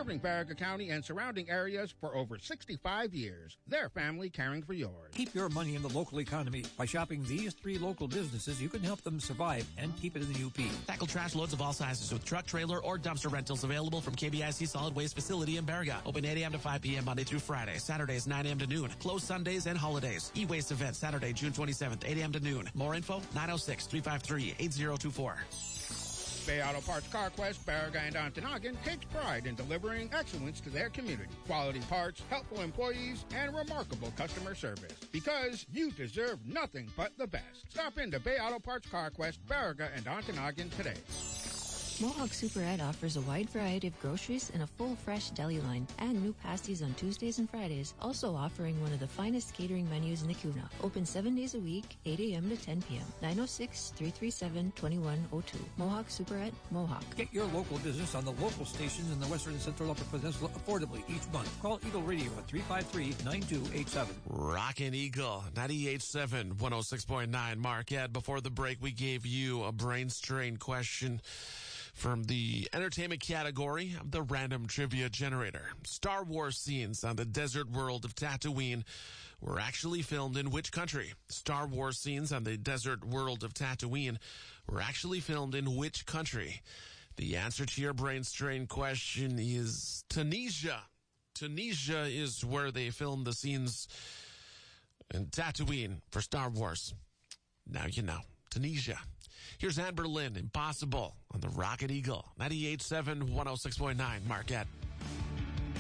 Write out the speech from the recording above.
Serving Baraga County and surrounding areas for over 65 years. Their family caring for yours. Keep your money in the local economy. By shopping these 3 local businesses, you can help them survive and keep it in the UP. Tackle trash loads of all sizes with truck, trailer, or dumpster rentals available from KBIC Solid Waste Facility in Baraga. Open 8 a.m. to 5 p.m. Monday through Friday. Saturdays 9 a.m. to noon. Closed Sundays and holidays. E-Waste event Saturday, June 27th, 8 a.m. to noon. More info, 906-353-8024. Bay Auto Parts CarQuest, Baraga, and Ontonagon takes pride in delivering excellence to their community. Quality parts, helpful employees, and remarkable customer service. Because you deserve nothing but the best. Stop into Bay Auto Parts CarQuest, Baraga, and Ontonagon today. Mohawk Super Ed offers a wide variety of groceries and a full fresh deli line and new pasties on Tuesdays and Fridays, also offering one of the finest catering menus in the Kuna. Open 7 days a week, 8 a.m. to 10 p.m. 906-337-2102. Mohawk Super Ed, Mohawk. Get your local business on the local stations in the Western and Central Upper Peninsula affordably each month. Call Eagle Radio at 353-9287. Rockin' Eagle, 98.7, 106.9. Marquette. Before the break, we gave you a brain strain question from the entertainment category of the random trivia generator. Star Wars scenes on the desert world of Tatooine were actually filmed in which country? Star Wars scenes on the desert world of Tatooine were actually filmed in which country? The answer to your brain strain question is Tunisia. Tunisia is where they filmed the scenes in Tatooine for Star Wars. Now you know. Tunisia. Here's Anne Boleyn, Impossible, on the Rocket Eagle, 98.7, 106.9, Marquette.